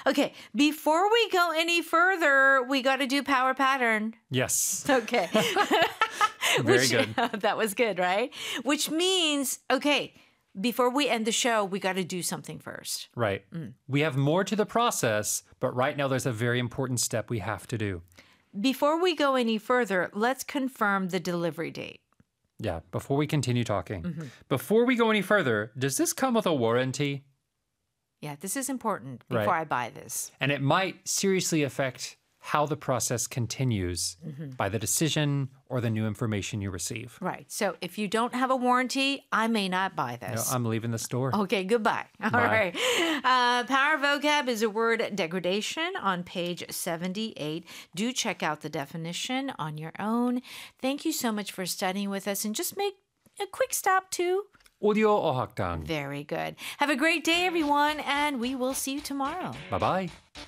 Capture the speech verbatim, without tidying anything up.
Okay, before we go any further, we got to do power pattern. Yes. Okay. Very Which, good. That was good, right? Which means, okay, before we end the show, we got to do something first. Right. We have more to the process, but right now there's a very important step we have to do. Before we go any further, let's confirm the delivery date. Yeah, before we continue talking. Before we go any further, does this come with a warranty? Yeah, this is important before Right. I buy this. And it might seriously affect how the process continues by the decision or the new information you receive. Right. So if you don't have a warranty, I may not buy No, this. I'm leaving the store. Okay, goodbye. All Bye. right. Uh, Power vocab is a word degradation on page seventy-eight. Do check out the definition on your own. Thank you so much for studying with us, and just make a quick stop too. Audio 어학당. Very good. Have a great day, everyone, and we will see you tomorrow. Bye-bye.